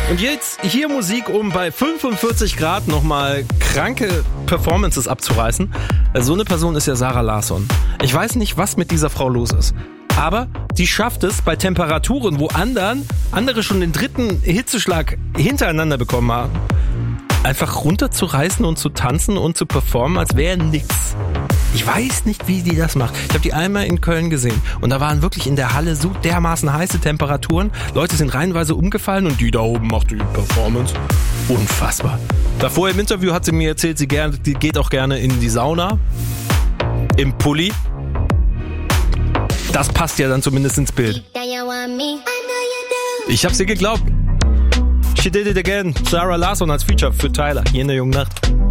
Und jetzt hier Musik, um bei 45 Grad nochmal kranke Performances abzureißen. So eine Person ist ja Zara Larsson. Ich weiß nicht, was mit dieser Frau los ist. Aber die schafft es bei Temperaturen, wo andere schon den dritten Hitzeschlag hintereinander bekommen haben, einfach runterzureißen und zu tanzen und zu performen, als wäre nix. Ich weiß nicht, wie die das macht. Ich habe die einmal in Köln gesehen und da waren wirklich in der Halle so dermaßen heiße Temperaturen. Leute sind reihenweise umgefallen und die da oben macht die Performance. Unfassbar. Davor im Interview hat sie mir erzählt, sie geht auch gerne in die Sauna. Im Pulli. Das passt ja dann zumindest ins Bild. Ich hab's ihr geglaubt. She did it again. Zara Larsson als Feature für Tyler hier in der Jungen Nacht.